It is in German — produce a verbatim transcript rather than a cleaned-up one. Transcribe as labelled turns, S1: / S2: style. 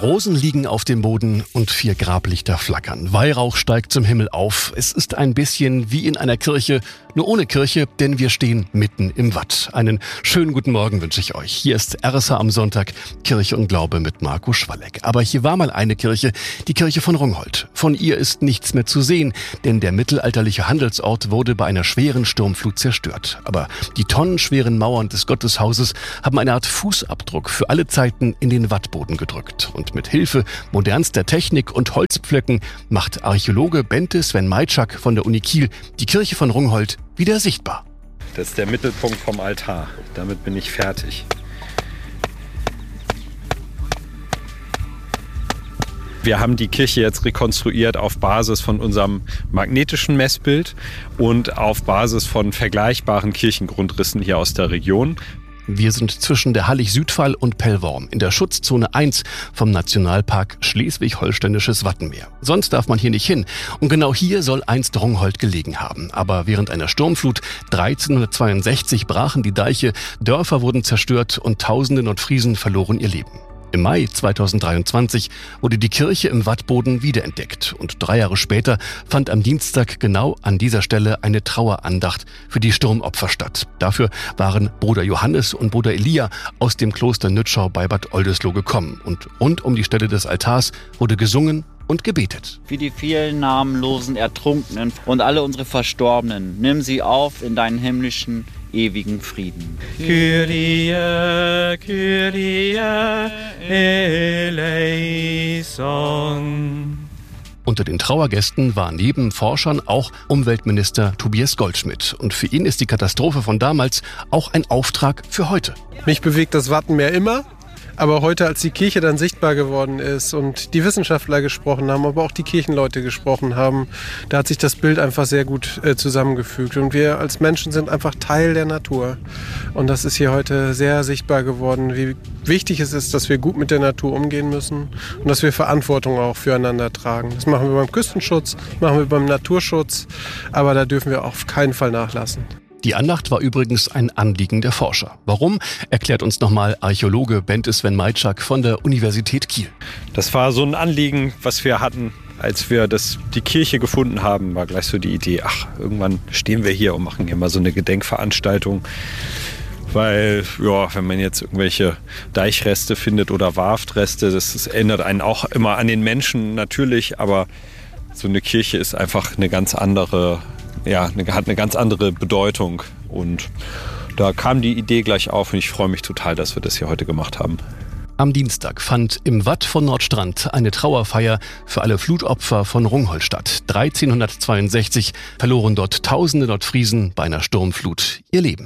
S1: Rosen liegen auf dem Boden und vier Grablichter flackern. Weihrauch steigt zum Himmel auf. Es ist ein bisschen wie in einer Kirche, nur ohne Kirche, denn wir stehen mitten im Watt. Einen schönen guten Morgen wünsche ich euch. Hier ist R S H am Sonntag, Kirche und Glaube mit Marco Schwalleck. Aber hier war mal eine Kirche, die Kirche von Rungholt. Von ihr ist nichts mehr zu sehen, denn der mittelalterliche Handelsort wurde bei einer schweren Sturmflut zerstört. Aber die tonnenschweren Mauern des Gotteshauses haben eine Art Fußabdruck für alle Zeiten in den Wattboden gedrückt. Und mit Hilfe modernster Technik und Holzpflöcken macht Archäologe Bente Sven Majczak von der Uni Kiel die Kirche von Rungholt wieder sichtbar.
S2: Das ist der Mittelpunkt vom Altar. Damit bin ich fertig. Wir haben die Kirche jetzt rekonstruiert auf Basis von unserem magnetischen Messbild und auf Basis von vergleichbaren Kirchengrundrissen hier aus der Region.
S1: Wir sind zwischen der Hallig-Südfall und Pellworm in der Schutzzone eins vom Nationalpark Schleswig-Holsteinisches Wattenmeer. Sonst darf man hier nicht hin. Und genau hier soll einst Rungholt gelegen haben. Aber während einer Sturmflut dreizehnhundertzweiundsechzig brachen die Deiche, Dörfer wurden zerstört und Tausende Nordfriesen verloren ihr Leben. Im Mai zweitausenddreiundzwanzig wurde die Kirche im Wattboden wiederentdeckt und drei Jahre später fand am Dienstag genau an dieser Stelle eine Trauerandacht für die Sturmopfer statt. Dafür waren Bruder Johannes und Bruder Elia aus dem Kloster Nützschau bei Bad Oldesloe gekommen und rund um die Stelle des Altars wurde gesungen und gebetet.
S3: Für die vielen namenlosen Ertrunkenen und alle unsere Verstorbenen, nimm sie auf in deinen himmlischen ewigen Frieden.
S4: Kyrie, Kyrie, eleison.
S1: Unter den Trauergästen war neben Forschern auch Umweltminister Tobias Goldschmidt. Und für ihn ist die Katastrophe von damals auch ein Auftrag für heute.
S5: Mich bewegt das Wattenmeer immer. Aber heute, als die Kirche dann sichtbar geworden ist und die Wissenschaftler gesprochen haben, aber auch die Kirchenleute gesprochen haben, da hat sich das Bild einfach sehr gut äh, zusammengefügt. Und wir als Menschen sind einfach Teil der Natur. Und das ist hier heute sehr sichtbar geworden, wie wichtig es ist, dass wir gut mit der Natur umgehen müssen und dass wir Verantwortung auch füreinander tragen. Das machen wir beim Küstenschutz, machen wir beim Naturschutz, aber da dürfen wir auf keinen Fall nachlassen.
S1: Die Andacht war übrigens ein Anliegen der Forscher. Warum, erklärt uns nochmal Archäologe Bente Sven Majczak von der Universität Kiel.
S2: Das war so ein Anliegen, was wir hatten, als wir das, die Kirche gefunden haben, war gleich so die Idee, ach, irgendwann stehen wir hier und machen hier mal so eine Gedenkveranstaltung. Weil, ja, wenn man jetzt irgendwelche Deichreste findet oder Warftreste, das, das erinnert einen auch immer an den Menschen natürlich, aber so eine Kirche ist einfach eine ganz andere, ja, hat eine ganz andere Bedeutung. Und da kam die Idee gleich auf und ich freue mich total, dass wir das hier heute gemacht haben.
S1: Am Dienstag fand im Watt von Nordstrand eine Trauerfeier für alle Flutopfer von Rungholt statt. dreizehnhundertzweiundsechzig verloren dort Tausende Nordfriesen bei einer Sturmflut ihr Leben.